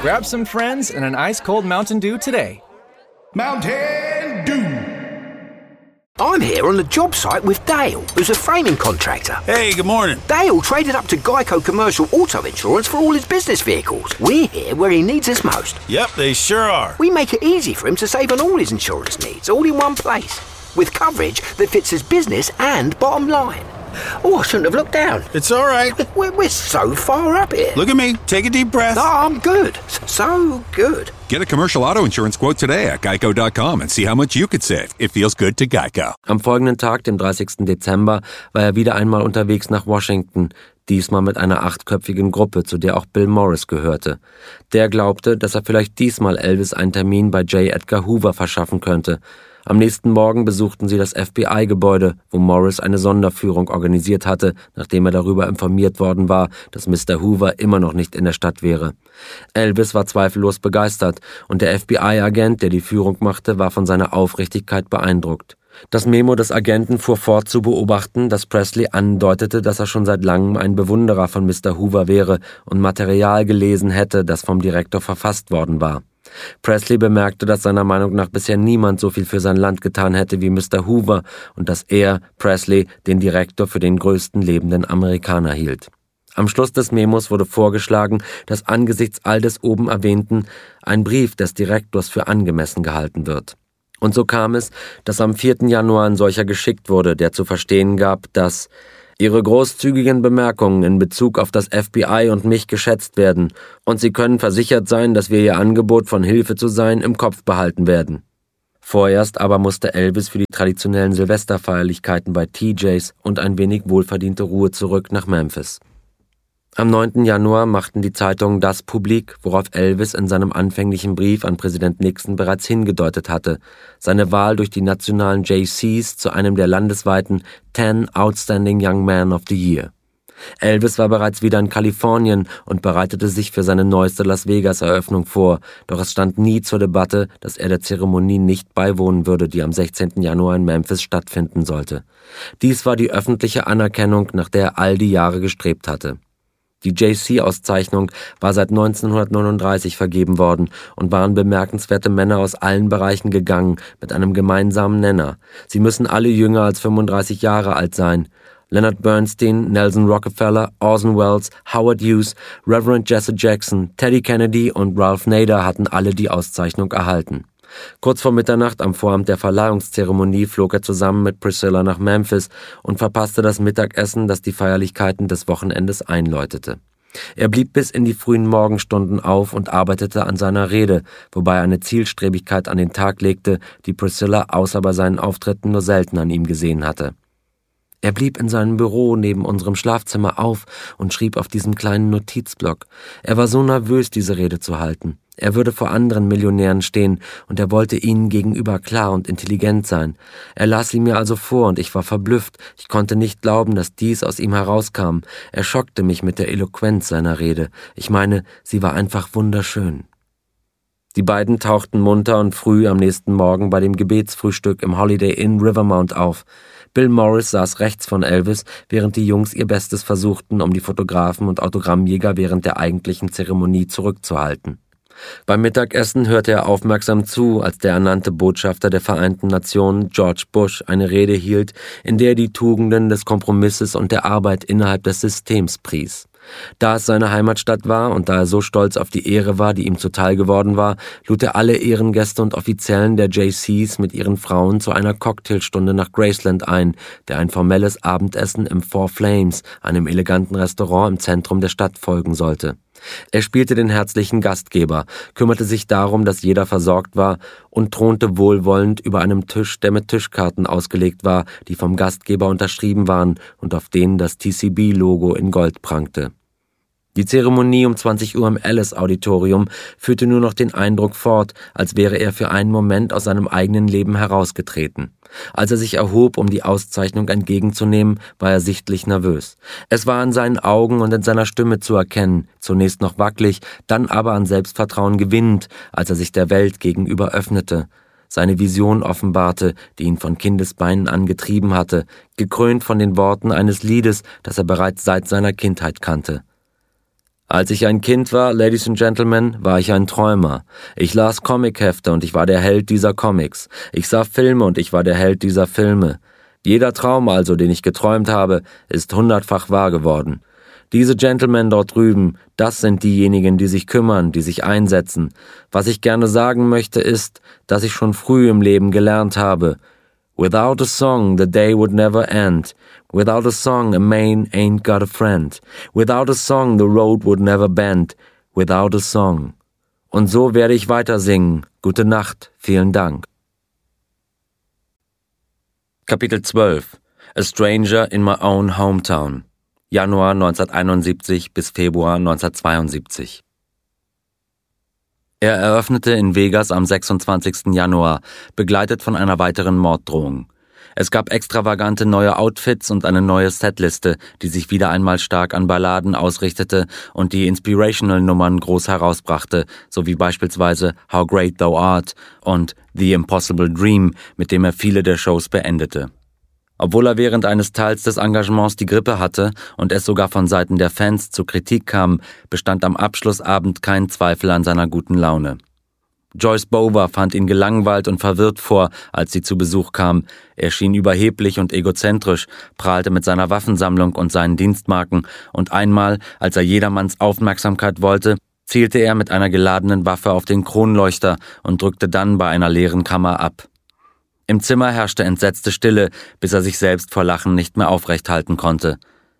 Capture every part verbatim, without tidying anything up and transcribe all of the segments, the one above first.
Grab some friends and an ice-cold Mountain Dew today. Mountain Dew! I'm here on the job site with Dale, who's a framing contractor. Hey, good morning. Dale traded up to Geico Commercial Auto Insurance for all his business vehicles. We're here where he needs us most. Yep, they sure are. We make it easy for him to save on all his insurance needs, all in one place, with coverage that fits his business and bottom line. Oh, I shouldn't have looked down. It's all right. We're, we're so far up here. Look at me. Take a deep breath. Oh, I'm good. So good. Get a commercial auto insurance quote today at geico dot com and see how much you could save. It feels good to Geico. Am folgenden Tag, dem dreißigsten Dezember, war er wieder einmal unterwegs nach Washington, diesmal mit einer achtköpfigen Gruppe, zu der auch Bill Morris gehörte. Der glaubte, dass er vielleicht diesmal Elvis einen Termin bei J. Edgar Hoover verschaffen könnte. Am nächsten Morgen besuchten sie das F B I-Gebäude, wo Morris eine Sonderführung organisiert hatte, nachdem er darüber informiert worden war, dass Mister Hoover immer noch nicht in der Stadt wäre. Elvis war zweifellos begeistert und der F B I-Agent, der die Führung machte, war von seiner Aufrichtigkeit beeindruckt. Das Memo des Agenten fuhr fort zu beobachten, dass Presley andeutete, dass er schon seit langem ein Bewunderer von Mister Hoover wäre und Material gelesen hätte, das vom Direktor verfasst worden war. Presley bemerkte, dass seiner Meinung nach bisher niemand so viel für sein Land getan hätte wie Mister Hoover und dass er, Presley, den Direktor für den größten lebenden Amerikaner hielt. Am Schluss des Memos wurde vorgeschlagen, dass angesichts all des oben Erwähnten ein Brief des Direktors für angemessen gehalten wird. Und so kam es, dass am vierten Januar ein solcher geschickt wurde, der zu verstehen gab, dass Ihre großzügigen Bemerkungen in Bezug auf das F B I und mich geschätzt werden und Sie können versichert sein, dass wir Ihr Angebot von Hilfe zu sein im Kopf behalten werden. Vorerst aber musste Elvis für die traditionellen Silvesterfeierlichkeiten bei T Js und ein wenig wohlverdiente Ruhe zurück nach Memphis. Am neunten Januar machten die Zeitungen das publik, worauf Elvis in seinem anfänglichen Brief an Präsident Nixon bereits hingedeutet hatte, seine Wahl durch die nationalen J Cs zu einem der landesweiten Ten Outstanding Young Men of the Year. Elvis war bereits wieder in Kalifornien und bereitete sich für seine neueste Las Vegas-Eröffnung vor, doch es stand nie zur Debatte, dass er der Zeremonie nicht beiwohnen würde, die am sechzehnten Januar in Memphis stattfinden sollte. Dies war die öffentliche Anerkennung, nach der er all die Jahre gestrebt hatte. Die J C-Auszeichnung war seit neunzehnhundertneununddreißig vergeben worden und waren bemerkenswerte Männer aus allen Bereichen gegangen, mit einem gemeinsamen Nenner. Sie müssen alle jünger als fünfunddreißig Jahre alt sein. Leonard Bernstein, Nelson Rockefeller, Orson Welles, Howard Hughes, Reverend Jesse Jackson, Teddy Kennedy und Ralph Nader hatten alle die Auszeichnung erhalten. Kurz vor Mitternacht am Vorabend der Verleihungszeremonie flog er zusammen mit Priscilla nach Memphis und verpasste das Mittagessen, das die Feierlichkeiten des Wochenendes einläutete. Er blieb bis in die frühen Morgenstunden auf und arbeitete an seiner Rede, wobei er eine Zielstrebigkeit an den Tag legte, die Priscilla außer bei seinen Auftritten nur selten an ihm gesehen hatte. Er blieb in seinem Büro neben unserem Schlafzimmer auf und schrieb auf diesem kleinen Notizblock. Er war so nervös, diese Rede zu halten. Er würde vor anderen Millionären stehen und er wollte ihnen gegenüber klar und intelligent sein. Er las sie mir also vor und ich war verblüfft. Ich konnte nicht glauben, dass dies aus ihm herauskam. Er schockte mich mit der Eloquenz seiner Rede. Ich meine, sie war einfach wunderschön. Die beiden tauchten munter und früh am nächsten Morgen bei dem Gebetsfrühstück im Holiday Inn Rivermount auf. Bill Morris saß rechts von Elvis, während die Jungs ihr Bestes versuchten, um die Fotografen und Autogrammjäger während der eigentlichen Zeremonie zurückzuhalten. Beim Mittagessen hörte er aufmerksam zu, als der ernannte Botschafter der Vereinten Nationen, George Bush, eine Rede hielt, in der er die Tugenden des Kompromisses und der Arbeit innerhalb des Systems pries. Da es seine Heimatstadt war und da er so stolz auf die Ehre war, die ihm zuteil geworden war, lud er alle Ehrengäste und Offiziellen der J Cs mit ihren Frauen zu einer Cocktailstunde nach Graceland ein, der ein formelles Abendessen im Four Flames, einem eleganten Restaurant im Zentrum der Stadt, folgen sollte. Er spielte den herzlichen Gastgeber, kümmerte sich darum, dass jeder versorgt war und thronte wohlwollend über einem Tisch, der mit Tischkarten ausgelegt war, die vom Gastgeber unterschrieben waren und auf denen das T C B-Logo in Gold prangte. Die Zeremonie um zwanzig Uhr im Alice-Auditorium führte nur noch den Eindruck fort, als wäre er für einen Moment aus seinem eigenen Leben herausgetreten. Als er sich erhob, um die Auszeichnung entgegenzunehmen, war er sichtlich nervös. Es war in seinen Augen und in seiner Stimme zu erkennen, zunächst noch wackelig, dann aber an Selbstvertrauen gewinnend, als er sich der Welt gegenüber öffnete. Seine Vision offenbarte, die ihn von Kindesbeinen an getrieben hatte, gekrönt von den Worten eines Liedes, das er bereits seit seiner Kindheit kannte. Als ich ein Kind war, Ladies and Gentlemen, war ich ein Träumer. Ich las Comichefte und ich war der Held dieser Comics. Ich sah Filme und ich war der Held dieser Filme. Jeder Traum also, den ich geträumt habe, ist hundertfach wahr geworden. Diese Gentlemen dort drüben, das sind diejenigen, die sich kümmern, die sich einsetzen. Was ich gerne sagen möchte ist, dass ich schon früh im Leben gelernt habe. Without a song, the day would never end. Without a song, a man ain't got a friend. Without a song, the road would never bend. Without a song. Und so werde ich weiter singen. Gute Nacht, vielen Dank. Kapitel zwölf. A Stranger in My Own Hometown. Januar neunzehnhunderteinundsiebzig bis Februar neunzehnhundertzweiundsiebzig. Er eröffnete in Vegas am sechsundzwanzigsten Januar, begleitet von einer weiteren Morddrohung. Es gab extravagante neue Outfits und eine neue Setliste, die sich wieder einmal stark an Balladen ausrichtete und die Inspirational-Nummern groß herausbrachte, sowie beispielsweise How Great Thou Art und The Impossible Dream, mit dem er viele der Shows beendete. Obwohl er während eines Teils des Engagements die Grippe hatte und es sogar von Seiten der Fans zu Kritik kam, bestand am Abschlussabend kein Zweifel an seiner guten Laune. Joyce Bover fand ihn gelangweilt und verwirrt vor, als sie zu Besuch kam. Er schien überheblich und egozentrisch, prahlte mit seiner Waffensammlung und seinen Dienstmarken, und einmal, als er jedermanns Aufmerksamkeit wollte, zielte er mit einer geladenen Waffe auf den Kronleuchter und drückte dann bei einer leeren Kammer ab. Im Zimmer herrschte entsetzte Stille, bis er sich selbst vor Lachen nicht mehr aufrecht halten konnte.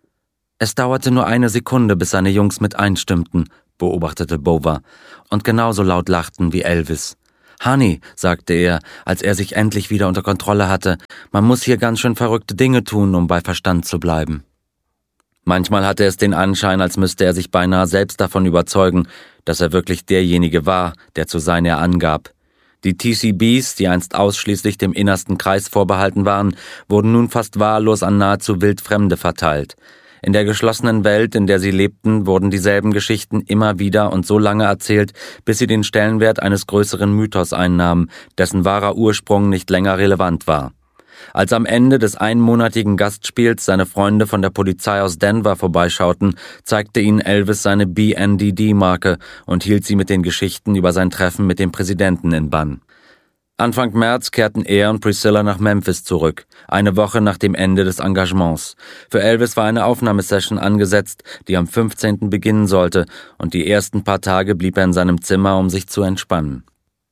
Es dauerte nur eine Sekunde, bis seine Jungs mit einstimmten, beobachtete Bover, und genauso laut lachten wie Elvis. »Honey«, sagte er, als er sich endlich wieder unter Kontrolle hatte, »man muss hier ganz schön verrückte Dinge tun, um bei Verstand zu bleiben.« Manchmal hatte es den Anschein, als müsste er sich beinahe selbst davon überzeugen, dass er wirklich derjenige war, der zu sein er angab. Die T C Bs, die einst ausschließlich dem innersten Kreis vorbehalten waren, wurden nun fast wahllos an nahezu Wildfremde verteilt. In der geschlossenen Welt, in der sie lebten, wurden dieselben Geschichten immer wieder und so lange erzählt, bis sie den Stellenwert eines größeren Mythos einnahmen, dessen wahrer Ursprung nicht länger relevant war. Als am Ende des einmonatigen Gastspiels seine Freunde von der Polizei aus Denver vorbeischauten, zeigte ihnen Elvis seine B N D D-Marke und hielt sie mit den Geschichten über sein Treffen mit dem Präsidenten in Bann. Anfang März kehrten er und Priscilla nach Memphis zurück, eine Woche nach dem Ende des Engagements. Für Elvis war eine Aufnahmesession angesetzt, die am fünfzehnten beginnen sollte, und die ersten paar Tage blieb er in seinem Zimmer, um sich zu entspannen.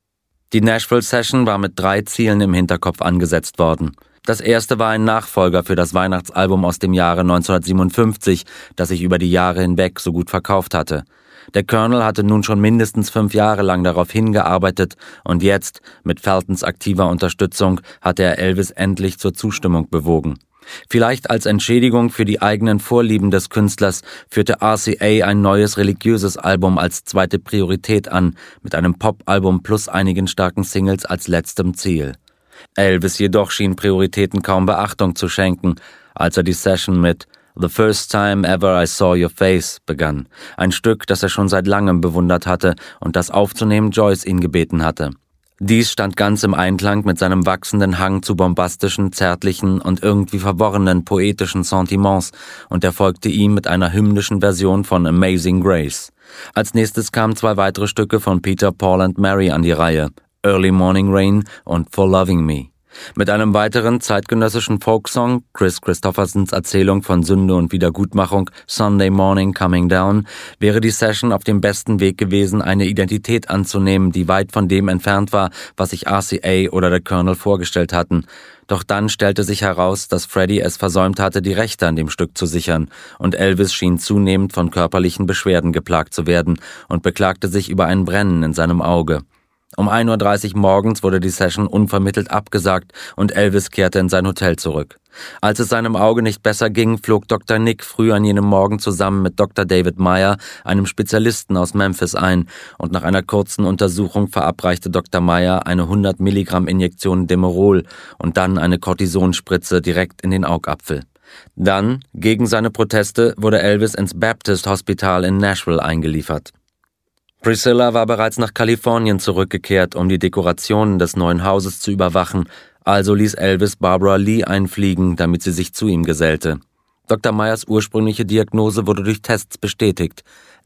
Die Nashville-Session war mit drei Zielen im Hinterkopf angesetzt worden. Das erste war ein Nachfolger für das Weihnachtsalbum aus dem Jahre neunzehnhundertsiebenundfünfzig, das sich über die Jahre hinweg so gut verkauft hatte. Der Colonel hatte nun schon mindestens fünf Jahre lang darauf hingearbeitet und jetzt, mit Feltons aktiver Unterstützung, hatte er Elvis endlich zur Zustimmung bewogen. Vielleicht als Entschädigung für die eigenen Vorlieben des Künstlers führte R C A ein neues religiöses Album als zweite Priorität an, mit einem Pop-Album plus einigen starken Singles als letztem Ziel. Elvis jedoch schien Prioritäten kaum Beachtung zu schenken, als er die Session mit The First Time Ever I Saw Your Face begann, ein Stück, das er schon seit langem bewundert hatte und das aufzunehmen Joyce ihn gebeten hatte. Dies stand ganz im Einklang mit seinem wachsenden Hang zu bombastischen, zärtlichen und irgendwie verworrenen poetischen Sentiments, und er folgte ihm mit einer hymnischen Version von Amazing Grace. Als nächstes kamen zwei weitere Stücke von Peter, Paul and Mary an die Reihe, Early Morning Rain und For Loving Me. Mit einem weiteren zeitgenössischen Folksong, Chris Christophersons Erzählung von Sünde und Wiedergutmachung, Sunday Morning Coming Down, wäre die Session auf dem besten Weg gewesen, eine Identität anzunehmen, die weit von dem entfernt war, was sich R C A oder der Colonel vorgestellt hatten. Doch dann stellte sich heraus, dass Freddie es versäumt hatte, die Rechte an dem Stück zu sichern, und Elvis schien zunehmend von körperlichen Beschwerden geplagt zu werden und beklagte sich über ein Brennen in seinem Auge. Um ein Uhr dreißig morgens wurde die Session unvermittelt abgesagt und Elvis kehrte in sein Hotel zurück. Als es seinem Auge nicht besser ging, flog Doktor Nick früh an jenem Morgen zusammen mit Doktor David Meyer, einem Spezialisten aus Memphis, ein, und nach einer kurzen Untersuchung verabreichte Doktor Meyer eine hundert Milligramm Injektion Demerol und dann eine Kortisonspritze direkt in den Augapfel. Dann, gegen seine Proteste, wurde Elvis ins Baptist Hospital in Nashville eingeliefert. Priscilla war bereits nach Kalifornien zurückgekehrt, um die Dekorationen des neuen Hauses zu überwachen, also ließ Elvis Barbara Lee einfliegen, damit sie sich zu ihm gesellte. Doktor Meyers ursprüngliche Diagnose wurde durch Tests bestätigt.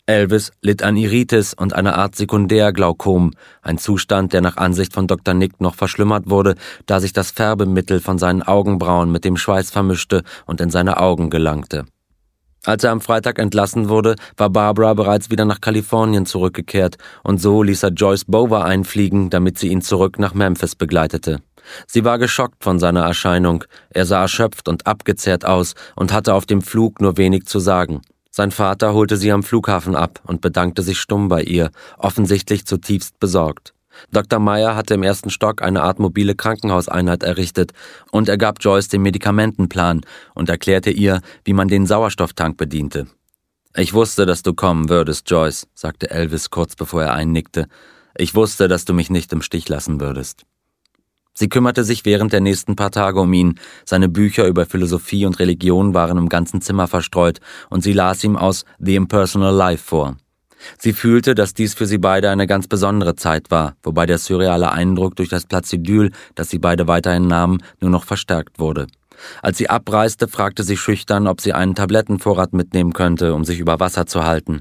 Elvis litt an Iritis und einer Art Sekundärglaukom, ein Zustand, der nach Ansicht von Doktor Nick noch verschlimmert wurde, da sich das Färbemittel von seinen Augenbrauen mit dem Schweiß vermischte und in seine Augen gelangte. Als er am Freitag entlassen wurde, war Barbara bereits wieder nach Kalifornien zurückgekehrt und so ließ er Joyce Bower einfliegen, damit sie ihn zurück nach Memphis begleitete. Sie war geschockt von seiner Erscheinung, er sah erschöpft und abgezehrt aus und hatte auf dem Flug nur wenig zu sagen. Sein Vater holte sie am Flughafen ab und bedankte sich stumm bei ihr, offensichtlich zutiefst besorgt. Doktor Meyer hatte im ersten Stock eine Art mobile Krankenhauseinheit errichtet und er gab Joyce den Medikamentenplan und erklärte ihr, wie man den Sauerstofftank bediente. »Ich wusste, dass du kommen würdest, Joyce«, sagte Elvis kurz bevor er einnickte. »Ich wusste, dass du mich nicht im Stich lassen würdest.« Sie kümmerte sich während der nächsten paar Tage um ihn. Seine Bücher über Philosophie und Religion waren im ganzen Zimmer verstreut und sie las ihm aus The Impersonal Life vor. Sie fühlte, dass dies für sie beide eine ganz besondere Zeit war, wobei der surreale Eindruck durch das Placidyl, das sie beide weiterhin nahmen, nur noch verstärkt wurde. Als sie abreiste, fragte sie schüchtern, ob sie einen Tablettenvorrat mitnehmen könnte, um sich über Wasser zu halten.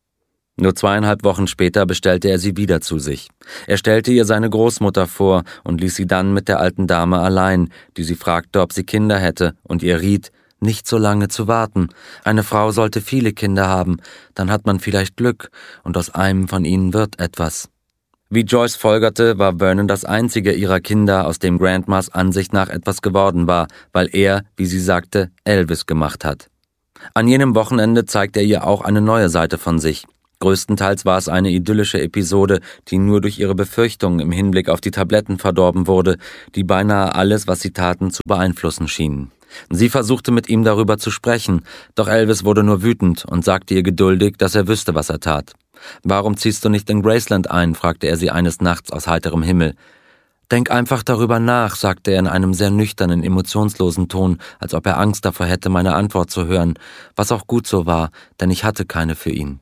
Nur zweieinhalb Wochen später bestellte er sie wieder zu sich. Er stellte ihr seine Großmutter vor und ließ sie dann mit der alten Dame allein, die sie fragte, ob sie Kinder hätte, und ihr riet, nicht so lange zu warten. Eine Frau sollte viele Kinder haben, dann hat man vielleicht Glück, und aus einem von ihnen wird etwas. Wie Joyce folgerte, war Vernon das einzige ihrer Kinder, aus dem Grandmas Ansicht nach etwas geworden war, weil er, wie sie sagte, Elvis gemacht hat. An jenem Wochenende zeigte er ihr auch eine neue Seite von sich. Größtenteils war es eine idyllische Episode, die nur durch ihre Befürchtungen im Hinblick auf die Tabletten verdorben wurde, die beinahe alles, was sie taten, zu beeinflussen schienen. Sie versuchte mit ihm darüber zu sprechen, doch Elvis wurde nur wütend und sagte ihr geduldig, dass er wüsste, was er tat. »Warum ziehst du nicht in Graceland ein?« fragte er sie eines Nachts aus heiterem Himmel. »Denk einfach darüber nach«, sagte er in einem sehr nüchternen, emotionslosen Ton, als ob er Angst davor hätte, meine Antwort zu hören, was auch gut so war, denn ich hatte keine für ihn.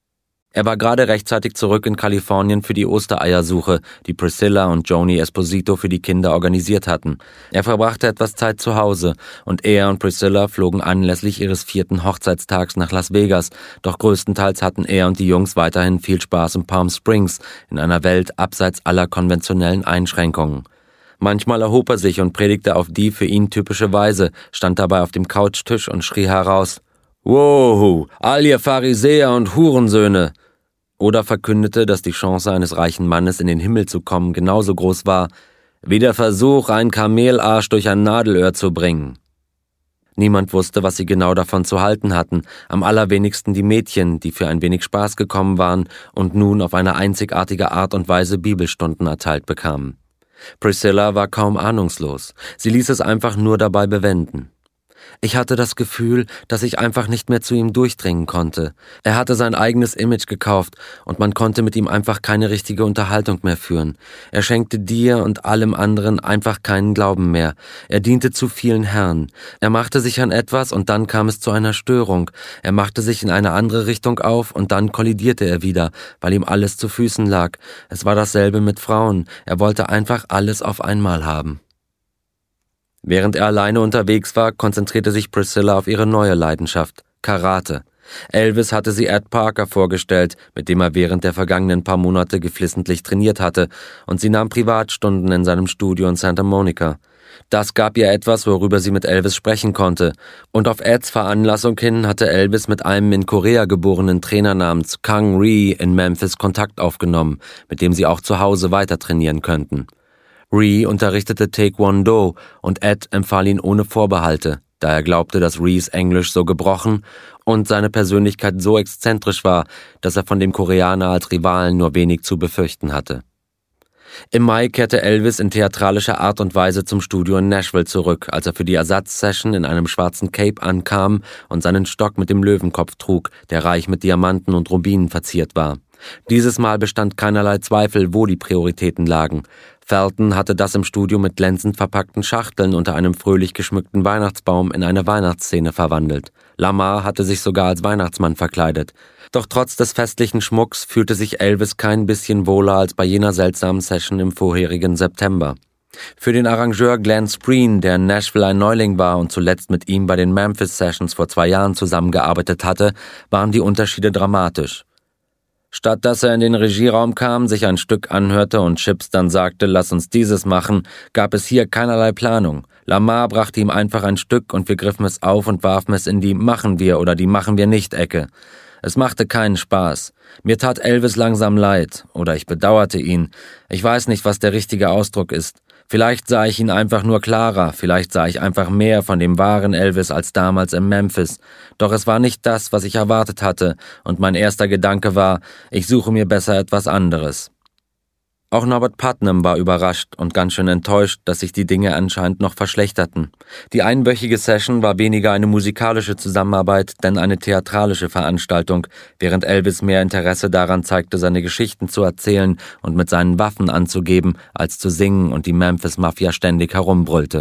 Er war gerade rechtzeitig zurück in Kalifornien für die Ostereiersuche, die Priscilla und Joni Esposito für die Kinder organisiert hatten. Er verbrachte etwas Zeit zu Hause und er und Priscilla flogen anlässlich ihres vierten Hochzeitstags nach Las Vegas, doch größtenteils hatten er und die Jungs weiterhin viel Spaß in Palm Springs, in einer Welt abseits aller konventionellen Einschränkungen. Manchmal erhob er sich und predigte auf die für ihn typische Weise, stand dabei auf dem Couchtisch und schrie heraus: »Wohu, all ihr Pharisäer und Hurensöhne!« Oder verkündete, dass die Chance eines reichen Mannes in den Himmel zu kommen genauso groß war, wie der Versuch, einen Kamelarsch durch ein Nadelöhr zu bringen. Niemand wusste, was sie genau davon zu halten hatten, am allerwenigsten die Mädchen, die für ein wenig Spaß gekommen waren und nun auf eine einzigartige Art und Weise Bibelstunden erteilt bekamen. Priscilla war kaum ahnungslos, sie ließ es einfach nur dabei bewenden. Ich hatte das Gefühl, dass ich einfach nicht mehr zu ihm durchdringen konnte. Er hatte sein eigenes Image gekauft und man konnte mit ihm einfach keine richtige Unterhaltung mehr führen. Er schenkte dir und allem anderen einfach keinen Glauben mehr. Er diente zu vielen Herren. Er machte sich an etwas und dann kam es zu einer Störung. Er machte sich in eine andere Richtung auf und dann kollidierte er wieder, weil ihm alles zu Füßen lag. Es war dasselbe mit Frauen. Er wollte einfach alles auf einmal haben. Während er alleine unterwegs war, konzentrierte sich Priscilla auf ihre neue Leidenschaft, Karate. Elvis hatte sie Ed Parker vorgestellt, mit dem er während der vergangenen paar Monate geflissentlich trainiert hatte, und sie nahm Privatstunden in seinem Studio in Santa Monica. Das gab ihr etwas, worüber sie mit Elvis sprechen konnte, und auf Eds Veranlassung hin hatte Elvis mit einem in Korea geborenen Trainer namens Kang Rhee in Memphis Kontakt aufgenommen, mit dem sie auch zu Hause weiter trainieren könnten. Rhee unterrichtete Taekwondo und Ed empfahl ihn ohne Vorbehalte, da er glaubte, dass Rhees Englisch so gebrochen und seine Persönlichkeit so exzentrisch war, dass er von dem Koreaner als Rivalen nur wenig zu befürchten hatte. Im Mai kehrte Elvis in theatralischer Art und Weise zum Studio in Nashville zurück, als er für die Ersatzsession in einem schwarzen Cape ankam und seinen Stock mit dem Löwenkopf trug, der reich mit Diamanten und Rubinen verziert war. Dieses Mal bestand keinerlei Zweifel, wo die Prioritäten lagen. Felton hatte das im Studio mit glänzend verpackten Schachteln unter einem fröhlich geschmückten Weihnachtsbaum in eine Weihnachtsszene verwandelt. Lamar hatte sich sogar als Weihnachtsmann verkleidet. Doch trotz des festlichen Schmucks fühlte sich Elvis kein bisschen wohler als bei jener seltsamen Session im vorherigen September. Für den Arrangeur Glenn Spreen, der in Nashville ein Neuling war und zuletzt mit ihm bei den Memphis Sessions vor zwei Jahren zusammengearbeitet hatte, waren die Unterschiede dramatisch. Statt dass er in den Regieraum kam, sich ein Stück anhörte und Chips dann sagte, lass uns dieses machen, gab es hier keinerlei Planung. Lamar brachte ihm einfach ein Stück und wir griffen es auf und warfen es in die Machen wir oder die Machen wir nicht Ecke. Es machte keinen Spaß. Mir tat Elvis langsam leid, oder ich bedauerte ihn. Ich weiß nicht, was der richtige Ausdruck ist. Vielleicht sah ich ihn einfach nur klarer, vielleicht sah ich einfach mehr von dem wahren Elvis als damals in Memphis. Doch es war nicht das, was ich erwartet hatte, und mein erster Gedanke war, ich suche mir besser etwas anderes. Auch Norbert Putnam war überrascht und ganz schön enttäuscht, dass sich die Dinge anscheinend noch verschlechterten. Die einwöchige Session war weniger eine musikalische Zusammenarbeit, denn eine theatralische Veranstaltung, während Elvis mehr Interesse daran zeigte, seine Geschichten zu erzählen und mit seinen Waffen anzugeben, als zu singen und die Memphis-Mafia ständig herumbrüllte.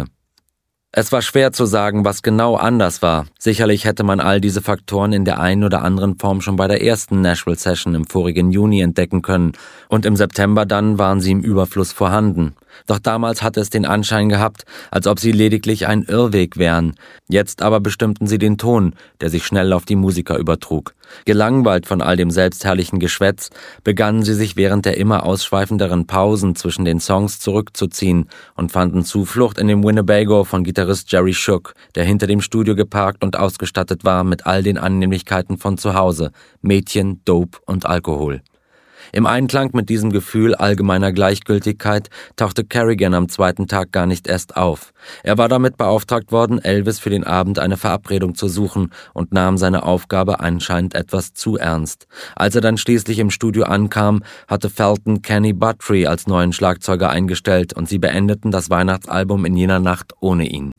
Es war schwer zu sagen, was genau anders war. Sicherlich hätte man all diese Faktoren in der einen oder anderen Form schon bei der ersten Nashville-Session im vorigen Juni entdecken können, und im September dann waren sie im Überfluss vorhanden. Doch damals hatte es den Anschein gehabt, als ob sie lediglich ein Irrweg wären. Jetzt aber bestimmten sie den Ton, der sich schnell auf die Musiker übertrug. Gelangweilt von all dem selbstherrlichen Geschwätz, begannen sie sich während der immer ausschweifenderen Pausen zwischen den Songs zurückzuziehen und fanden Zuflucht in dem Winnebago von Gitarrist Jerry Shook, der hinter dem Studio geparkt und ausgestattet war mit all den Annehmlichkeiten von zu Hause, Mädchen, Dope und Alkohol. Im Einklang mit diesem Gefühl allgemeiner Gleichgültigkeit tauchte Carrigan am zweiten Tag gar nicht erst auf. Er war damit beauftragt worden, Elvis für den Abend eine Verabredung zu suchen und nahm seine Aufgabe anscheinend etwas zu ernst. Als er dann schließlich im Studio ankam, hatte Felton Kenny Buttrey als neuen Schlagzeuger eingestellt und sie beendeten das Weihnachtsalbum in jener Nacht ohne ihn.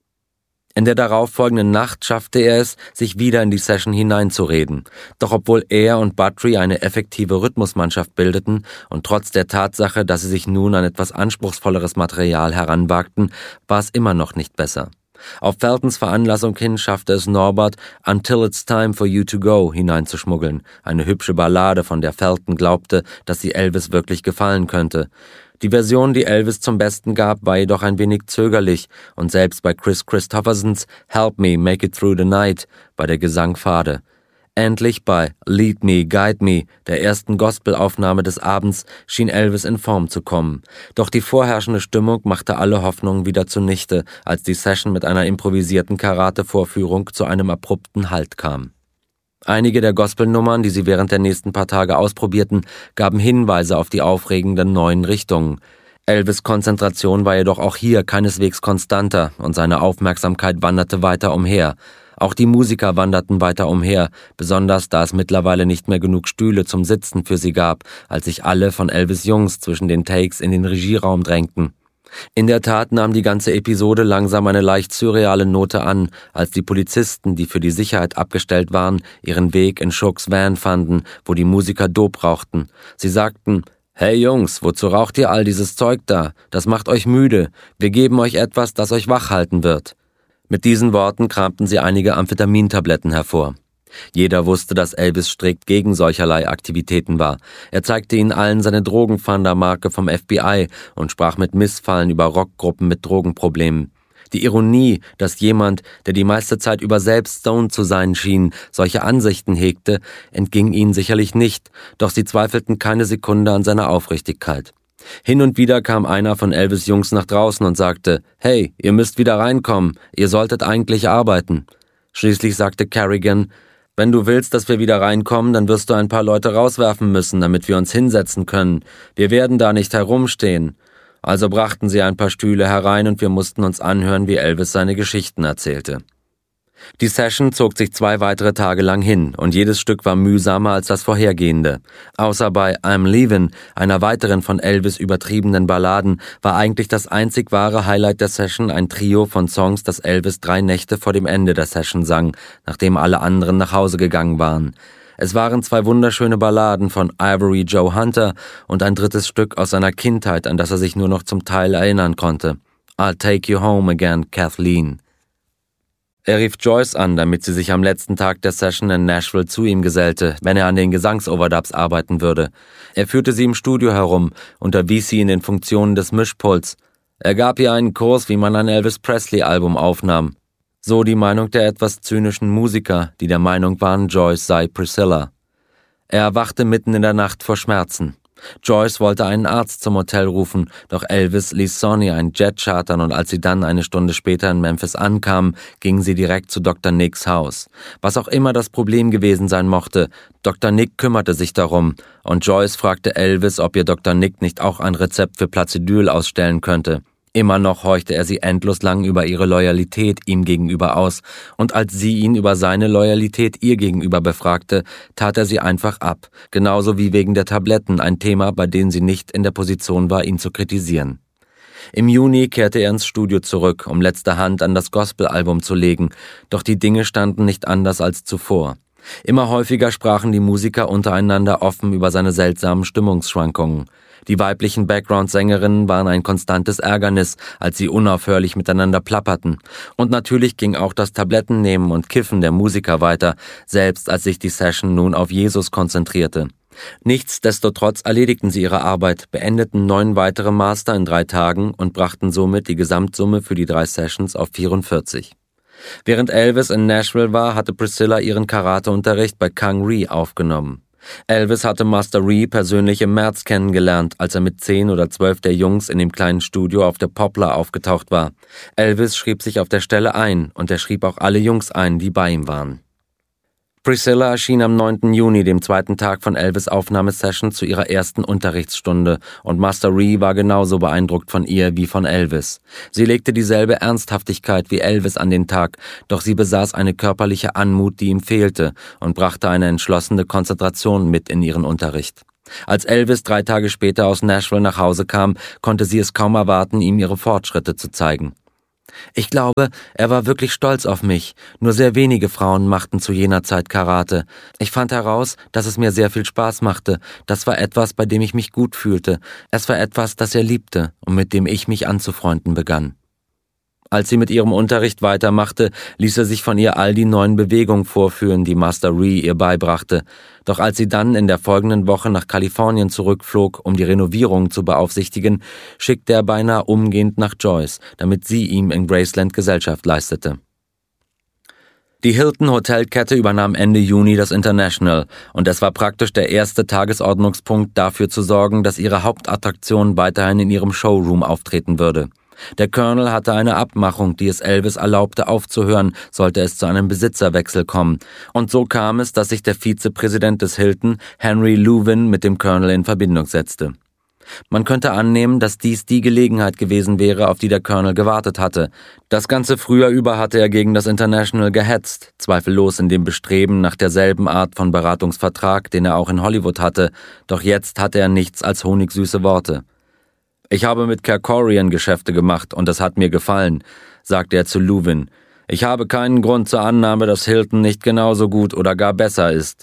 In der darauffolgenden Nacht schaffte er es, sich wieder in die Session hineinzureden. Doch obwohl er und Buttrey eine effektive Rhythmusmannschaft bildeten und trotz der Tatsache, dass sie sich nun an etwas anspruchsvolleres Material heranwagten, war es immer noch nicht besser. Auf Feltons Veranlassung hin schaffte es Norbert, Until It's Time for You to Go hineinzuschmuggeln, eine hübsche Ballade, von der Felton glaubte, dass sie Elvis wirklich gefallen könnte. Die Version, die Elvis zum Besten gab, war jedoch ein wenig zögerlich und selbst bei Chris Christophersons Help Me, Make It Through the Night war der Gesang fade. Endlich bei Lead Me, Guide Me, der ersten Gospelaufnahme des Abends, schien Elvis in Form zu kommen. Doch die vorherrschende Stimmung machte alle Hoffnungen wieder zunichte, als die Session mit einer improvisierten Karate-Vorführung zu einem abrupten Halt kam. Einige der Gospelnummern, die sie während der nächsten paar Tage ausprobierten, gaben Hinweise auf die aufregenden neuen Richtungen. Elvis' Konzentration war jedoch auch hier keineswegs konstanter und seine Aufmerksamkeit wanderte weiter umher. Auch die Musiker wanderten weiter umher, besonders da es mittlerweile nicht mehr genug Stühle zum Sitzen für sie gab, als sich alle von Elvis' Jungs zwischen den Takes in den Regieraum drängten. In der Tat nahm die ganze Episode langsam eine leicht surreale Note an, als die Polizisten, die für die Sicherheit abgestellt waren, ihren Weg in Shooks Van fanden, wo die Musiker Dope rauchten. Sie sagten, »Hey Jungs, wozu raucht ihr all dieses Zeug da? Das macht euch müde. Wir geben euch etwas, das euch wach halten wird.« Mit diesen Worten kramten sie einige Amphetamintabletten hervor. Jeder wusste, dass Elvis strikt gegen solcherlei Aktivitäten war. Er zeigte ihnen allen seine Drogenfahndermarke vom F B I und sprach mit Missfallen über Rockgruppen mit Drogenproblemen. Die Ironie, dass jemand, der die meiste Zeit über selbst stoned zu sein schien, solche Ansichten hegte, entging ihnen sicherlich nicht, doch sie zweifelten keine Sekunde an seiner Aufrichtigkeit. Hin und wieder kam einer von Elvis' Jungs nach draußen und sagte, »Hey, ihr müsst wieder reinkommen, ihr solltet eigentlich arbeiten.« Schließlich sagte Carrigan, »Wenn du willst, dass wir wieder reinkommen, dann wirst du ein paar Leute rauswerfen müssen, damit wir uns hinsetzen können. Wir werden da nicht herumstehen.« Also brachten sie ein paar Stühle herein und wir mussten uns anhören, wie Elvis seine Geschichten erzählte. Die Session zog sich zwei weitere Tage lang hin und jedes Stück war mühsamer als das vorhergehende. Außer bei I'm Leavin', einer weiteren von Elvis übertriebenen Balladen, war eigentlich das einzig wahre Highlight der Session ein Trio von Songs, das Elvis drei Nächte vor dem Ende der Session sang, nachdem alle anderen nach Hause gegangen waren. Es waren zwei wunderschöne Balladen von Ivory Joe Hunter und ein drittes Stück aus seiner Kindheit, an das er sich nur noch zum Teil erinnern konnte. I'll Take You Home Again, Kathleen. Er rief Joyce an, damit sie sich am letzten Tag der Session in Nashville zu ihm gesellte, wenn er an den Gesangsoverdubs arbeiten würde. Er führte sie im Studio herum, unterwies sie in den Funktionen des Mischpults. Er gab ihr einen Kurs, wie man ein Elvis-Presley-Album aufnahm. So die Meinung der etwas zynischen Musiker, die der Meinung waren, Joyce sei Priscilla. Er erwachte mitten in der Nacht vor Schmerzen. Joyce wollte einen Arzt zum Hotel rufen, doch Elvis ließ Sonny einen Jet chartern und als sie dann eine Stunde später in Memphis ankamen, gingen sie direkt zu Doktor Nicks Haus. Was auch immer das Problem gewesen sein mochte, Doktor Nick kümmerte sich darum und Joyce fragte Elvis, ob ihr Doktor Nick nicht auch ein Rezept für Placidyl ausstellen könnte. Immer noch horchte er sie endlos lang über ihre Loyalität ihm gegenüber aus, und als sie ihn über seine Loyalität ihr gegenüber befragte, tat er sie einfach ab, genauso wie wegen der Tabletten, ein Thema, bei dem sie nicht in der Position war, ihn zu kritisieren. Im Juni kehrte er ins Studio zurück, um letzte Hand an das Gospel-Album zu legen, doch die Dinge standen nicht anders als zuvor. Immer häufiger sprachen die Musiker untereinander offen über seine seltsamen Stimmungsschwankungen. Die weiblichen Background-Sängerinnen waren ein konstantes Ärgernis, als sie unaufhörlich miteinander plapperten. Und natürlich ging auch das Tablettennehmen und Kiffen der Musiker weiter, selbst als sich die Session nun auf Jesus konzentrierte. Nichtsdestotrotz erledigten sie ihre Arbeit, beendeten neun weitere Master in drei Tagen und brachten somit die Gesamtsumme für die drei Sessions auf vierundvierzig. Während Elvis in Nashville war, hatte Priscilla ihren Karateunterricht bei Kang Ree aufgenommen. Elvis hatte Master Ree persönlich im März kennengelernt, als er mit zehn oder zwölf der Jungs in dem kleinen Studio auf der Poplar aufgetaucht war. Elvis schrieb sich auf der Stelle ein und er schrieb auch alle Jungs ein, die bei ihm waren. Priscilla erschien am neunten Juni, dem zweiten Tag von Elvis' Aufnahmesession, zu ihrer ersten Unterrichtsstunde und Master Ree war genauso beeindruckt von ihr wie von Elvis. Sie legte dieselbe Ernsthaftigkeit wie Elvis an den Tag, doch sie besaß eine körperliche Anmut, die ihm fehlte und brachte eine entschlossene Konzentration mit in ihren Unterricht. Als Elvis drei Tage später aus Nashville nach Hause kam, konnte sie es kaum erwarten, ihm ihre Fortschritte zu zeigen. Ich glaube, er war wirklich stolz auf mich. Nur sehr wenige Frauen machten zu jener Zeit Karate. Ich fand heraus, dass es mir sehr viel Spaß machte. Das war etwas, bei dem ich mich gut fühlte. Es war etwas, das er liebte und mit dem ich mich anzufreunden begann. Als sie mit ihrem Unterricht weitermachte, ließ er sich von ihr all die neuen Bewegungen vorführen, die Master Ree ihr beibrachte. Doch als sie dann in der folgenden Woche nach Kalifornien zurückflog, um die Renovierung zu beaufsichtigen, schickte er beinahe umgehend nach Joyce, damit sie ihm in Graceland Gesellschaft leistete. Die Hilton-Hotelkette übernahm Ende Juni das International und es war praktisch der erste Tagesordnungspunkt, dafür zu sorgen, dass ihre Hauptattraktion weiterhin in ihrem Showroom auftreten würde. Der Colonel hatte eine Abmachung, die es Elvis erlaubte aufzuhören, sollte es zu einem Besitzerwechsel kommen. Und so kam es, dass sich der Vizepräsident des Hilton, Henry Lewin, mit dem Colonel in Verbindung setzte. Man könnte annehmen, dass dies die Gelegenheit gewesen wäre, auf die der Colonel gewartet hatte. Das ganze Frühjahr über hatte er gegen das International gehetzt, zweifellos in dem Bestreben nach derselben Art von Beratungsvertrag, den er auch in Hollywood hatte, doch jetzt hatte er nichts als honigsüße Worte. »Ich habe mit Kerkorian Geschäfte gemacht und es hat mir gefallen«, sagte er zu Lewin. »Ich habe keinen Grund zur Annahme, dass Hilton nicht genauso gut oder gar besser ist.«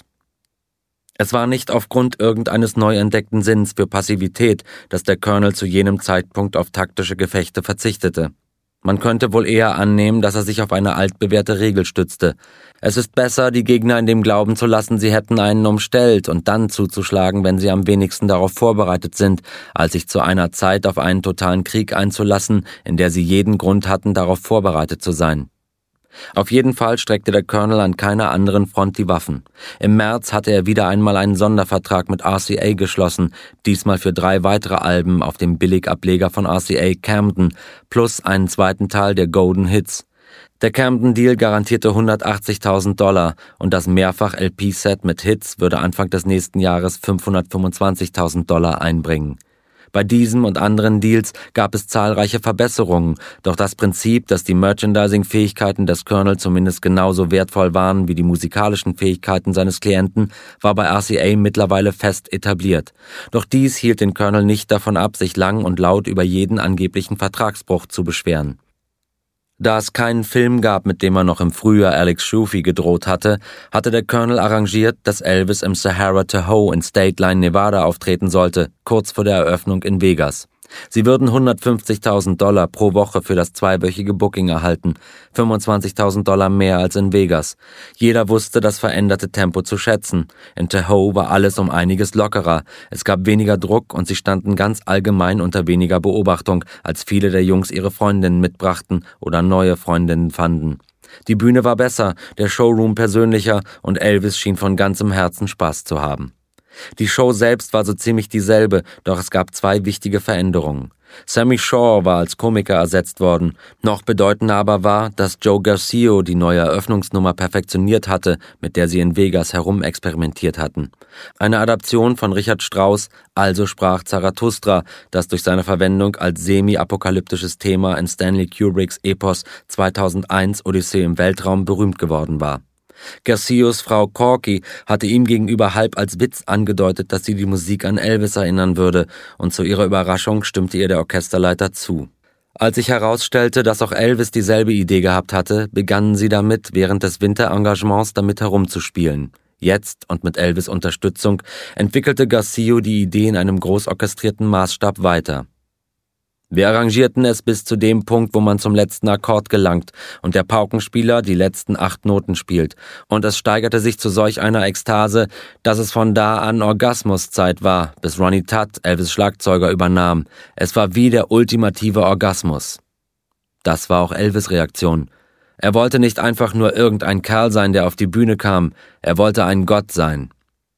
Es war nicht aufgrund irgendeines neu entdeckten Sinns für Passivität, dass der Colonel zu jenem Zeitpunkt auf taktische Gefechte verzichtete. Man könnte wohl eher annehmen, dass er sich auf eine altbewährte Regel stützte. Es ist besser, die Gegner in dem Glauben zu lassen, sie hätten einen umstellt und dann zuzuschlagen, wenn sie am wenigsten darauf vorbereitet sind, als sich zu einer Zeit auf einen totalen Krieg einzulassen, in der sie jeden Grund hatten, darauf vorbereitet zu sein. Auf jeden Fall streckte der Colonel an keiner anderen Front die Waffen. Im März hatte er wieder einmal einen Sondervertrag mit R C A geschlossen, diesmal für drei weitere Alben auf dem Billigableger von R C A Camden, plus einen zweiten Teil der Golden Hits. Der Camden-Deal garantierte hundertachtzigtausend Dollar und das Mehrfach-L P-Set mit Hits würde Anfang des nächsten Jahres fünfhundertfünfundzwanzigtausend Dollar einbringen. Bei diesem und anderen Deals gab es zahlreiche Verbesserungen, doch das Prinzip, dass die Merchandising-Fähigkeiten des Colonel zumindest genauso wertvoll waren wie die musikalischen Fähigkeiten seines Klienten, war bei R C A mittlerweile fest etabliert. Doch dies hielt den Colonel nicht davon ab, sich lang und laut über jeden angeblichen Vertragsbruch zu beschweren. Da es keinen Film gab, mit dem er noch im Frühjahr Alex Schufi gedroht hatte, hatte der Colonel arrangiert, dass Elvis im Sahara Tahoe in State Line, Nevada auftreten sollte, kurz vor der Eröffnung in Vegas. Sie würden hundertfünfzigtausend Dollar pro Woche für das zweiwöchige Booking erhalten, fünfundzwanzigtausend Dollar mehr als in Vegas. Jeder wusste das veränderte Tempo zu schätzen. In Tahoe war alles um einiges lockerer. Es gab weniger Druck und sie standen ganz allgemein unter weniger Beobachtung, als viele der Jungs ihre Freundinnen mitbrachten oder neue Freundinnen fanden. Die Bühne war besser, der Showroom persönlicher und Elvis schien von ganzem Herzen Spaß zu haben. Die Show selbst war so ziemlich dieselbe, doch es gab zwei wichtige Veränderungen. Sammy Shaw war als Komiker ersetzt worden. Noch bedeutender aber war, dass Joe Garcia die neue Eröffnungsnummer perfektioniert hatte, mit der sie in Vegas herumexperimentiert hatten. Eine Adaption von Richard Strauss, Also sprach Zarathustra, das durch seine Verwendung als semi-apokalyptisches Thema in Stanley Kubricks Epos zweitausendeins Odyssee im Weltraum berühmt geworden war. Garcias Frau Corky hatte ihm gegenüber halb als Witz angedeutet, dass sie die Musik an Elvis erinnern würde, und zu ihrer Überraschung stimmte ihr der Orchesterleiter zu. Als sich herausstellte, dass auch Elvis dieselbe Idee gehabt hatte, begannen sie damit, während des Winterengagements damit herumzuspielen. Jetzt, und mit Elvis' Unterstützung, entwickelte Garcia die Idee in einem großorchestrierten Maßstab weiter. Wir arrangierten es bis zu dem Punkt, wo man zum letzten Akkord gelangt und der Paukenspieler die letzten acht Noten spielt. Und es steigerte sich zu solch einer Ekstase, dass es von da an Orgasmuszeit war, bis Ronnie Tutt, Elvis' Schlagzeuger, übernahm. Es war wie der ultimative Orgasmus. Das war auch Elvis' Reaktion. Er wollte nicht einfach nur irgendein Kerl sein, der auf die Bühne kam. Er wollte ein Gott sein.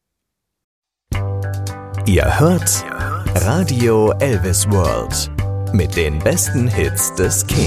Ihr hört Radio Elvis World. Mit den besten Hits des King.